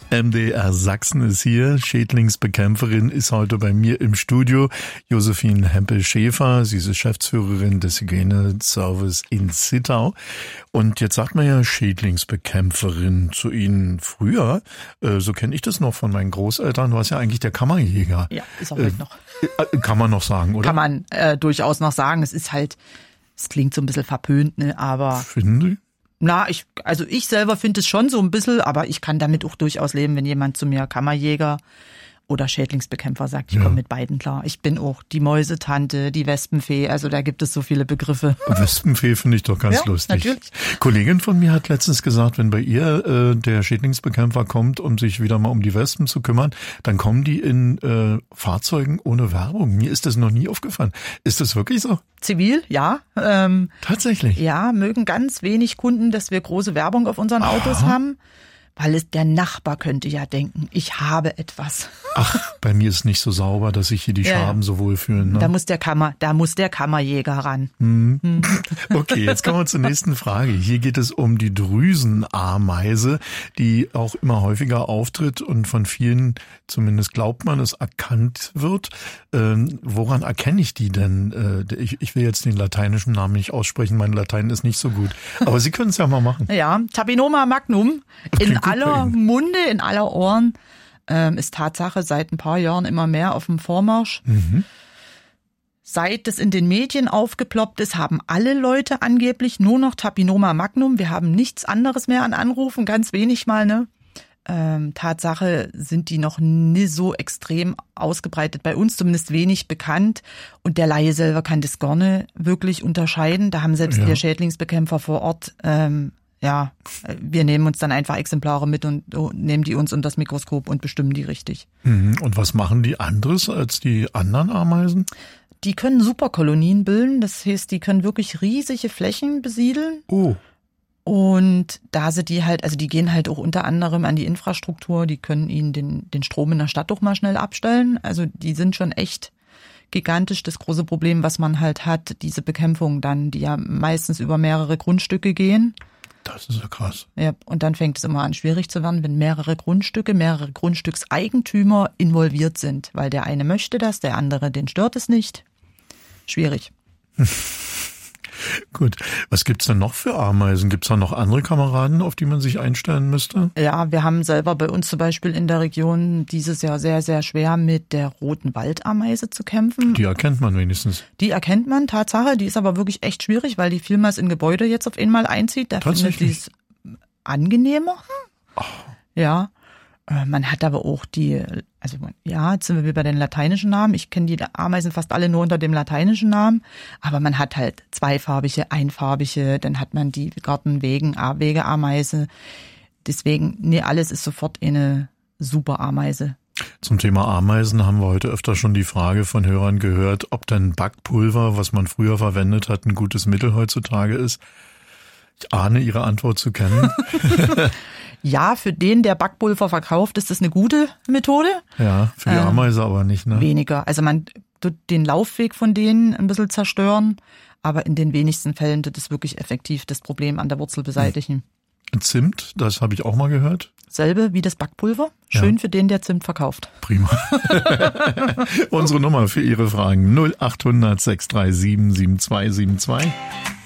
MDR Sachsen ist hier. Schädlingsbekämpferin ist heute bei mir im Studio. Josephine Hempel-Schäfer. Sie ist Geschäftsführerin des Hygieneservice in Zittau. Und jetzt sagt man ja Schädlingsbekämpferin zu Ihnen früher. So kenne ich das noch von meinen Großeltern. Du warst ja eigentlich der Kammerjäger. Ja, ist auch heute noch. Kann man noch sagen, oder? Kann man durchaus noch sagen. Es ist halt, es klingt so ein bisschen verpönt, ne? Aber. Finden Sie? Ich selber finde es schon so ein bisschen, aber ich kann damit auch durchaus leben, wenn jemand zu mir Kammerjäger oder Schädlingsbekämpfer sagt, ich komme mit beiden klar. Ich bin auch die Mäusetante, die Wespenfee, also da gibt es so viele Begriffe. Wespenfee finde ich doch ganz lustig. Natürlich. Kollegin von mir hat letztens gesagt, wenn bei ihr der Schädlingsbekämpfer kommt, um sich wieder mal um die Wespen zu kümmern, dann kommen die in Fahrzeugen ohne Werbung. Mir ist das noch nie aufgefallen. Ist das wirklich so? Zivil, ja. Tatsächlich? Ja, mögen ganz wenig Kunden, dass wir große Werbung auf unseren Autos haben. Weil der Nachbar könnte ja denken, ich habe etwas. Ach, bei mir ist nicht so sauber, dass sich hier die Schaben so wohlfühlen. Ne? Da muss der Kammerjäger ran. Okay, jetzt kommen wir zur nächsten Frage. Hier geht es um die Drüsenameise, die auch immer häufiger auftritt und von vielen, zumindest glaubt man, es erkannt wird. Woran erkenne ich die denn? Ich will jetzt den lateinischen Namen nicht aussprechen, mein Latein ist nicht so gut. Aber Sie können es ja mal machen. Ja, Tabinoma magnum. In aller Munde, in aller Ohren, ist Tatsache seit ein paar Jahren immer mehr auf dem Vormarsch. Seit es in den Medien aufgeploppt ist, haben alle Leute angeblich nur noch Tabinoma magnum. Wir haben nichts anderes mehr an Anrufen, ganz wenig mal, ne? Tatsache sind die noch nie so extrem ausgebreitet, bei uns zumindest wenig bekannt. Und der Laie selber kann das gar nicht wirklich unterscheiden. Da haben selbst wir Schädlingsbekämpfer vor Ort wir nehmen uns dann einfach Exemplare mit und nehmen die uns unter das Mikroskop und bestimmen die richtig. Und was machen die anderes als die anderen Ameisen? Die können Superkolonien bilden, das heißt, die können wirklich riesige Flächen besiedeln. Oh. Und da sind die halt, also die gehen halt auch unter anderem an die Infrastruktur, die können ihnen den Strom in der Stadt doch mal schnell abstellen. Also die sind schon echt gigantisch. Das große Problem, was man halt hat, diese Bekämpfung dann, die ja meistens über mehrere Grundstücke gehen. Das ist ja krass. Ja, und dann fängt es immer an, schwierig zu werden, wenn mehrere Grundstückseigentümer involviert sind. Weil der eine möchte das, der andere, den stört es nicht. Schwierig. Gut. Was gibt's denn noch für Ameisen? Gibt's da noch andere Kameraden, auf die man sich einstellen müsste? Ja, wir haben selber bei uns zum Beispiel in der Region dieses Jahr sehr, sehr schwer mit der roten Waldameise zu kämpfen. Die erkennt man wenigstens. Die erkennt man, Tatsache. Die ist aber wirklich echt schwierig, weil die vielmals in Gebäude jetzt auf einmal einzieht. Da findet die es angenehmer. Oh. Ja. Man hat aber auch jetzt sind wir wieder bei den lateinischen Namen. Ich kenne die Ameisen fast alle nur unter dem lateinischen Namen. Aber man hat halt zweifarbige, einfarbige, dann hat man die Gartenwegeameise. Deswegen, alles ist sofort eine super Ameise. Zum Thema Ameisen haben wir heute öfter schon die Frage von Hörern gehört, ob denn Backpulver, was man früher verwendet hat, ein gutes Mittel heutzutage ist. Ich ahne, Ihre Antwort zu kennen. Ja, für den, der Backpulver verkauft, ist das eine gute Methode. Ja, für die Ameise aber nicht, ne? Weniger. Also man tut den Laufweg von denen ein bisschen zerstören, aber in den wenigsten Fällen tut es wirklich effektiv das Problem an der Wurzel beseitigen. Zimt, das habe ich auch mal gehört. Selbe wie das Backpulver. Schön für den, der Zimt verkauft. Prima. Unsere Nummer für Ihre Fragen 0800 637 7272.